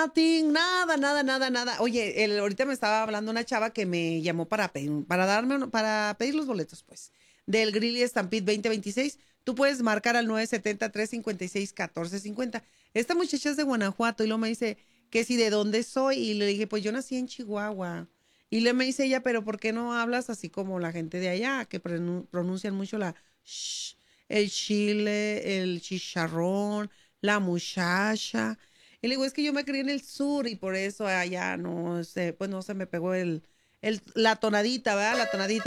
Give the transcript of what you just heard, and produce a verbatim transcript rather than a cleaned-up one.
nothing, nada, nada, nada, nada. Oye, el, ahorita me estaba hablando una chava que me llamó para pedir, para darme, uno- para pedir los boletos, pues, del Grill Stampede veinte veintiséis. Tú puedes marcar al nueve siete cero, tres cinco seis, uno cuatro cinco cero. Esta muchacha es de Guanajuato y luego me dice que si de dónde soy. Y le dije, pues yo nací en Chihuahua. Y le me dice ella, pero ¿por qué no hablas así como la gente de allá, que pronun- pronuncian mucho la sh, el chile, el chicharrón, la muchacha? Y le digo, es que yo me crié en el sur y por eso allá no sé, pues no se me pegó el, el, la tonadita, ¿verdad? La tonadita.